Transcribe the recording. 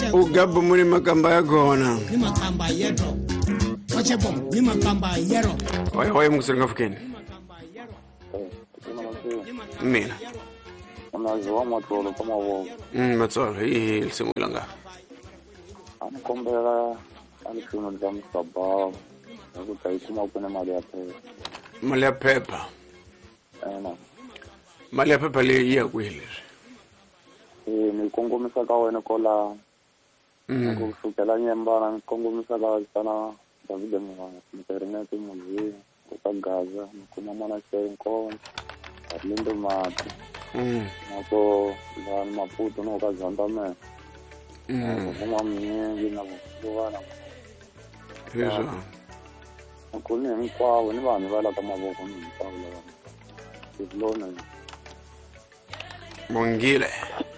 Ugabo muri makamba ya kona. Ni makamba yeto. Kochebo ni makamba yero. Oye mkusiringa fukeni. Mina. Unaziwa matolo kama wao. Matolo hii lisimu ilanga. Anakombera alikuwa ndio msabao. Nakutaikuma kuna mali ya pepa. Mali ya pepa. Mali ya pepa le iya kweli. Ni Kongo misaka wena kola. Kusukela nyemba na Kongo misaka sana David Mternet muzi kutagaza kuma mana senko alindo mati. Napo na maputo no kazanda me. Kuma mingi na bwana. Pesa. Kuni mkwao ni bana bala kama boko ni tawla. Islona. Mongile.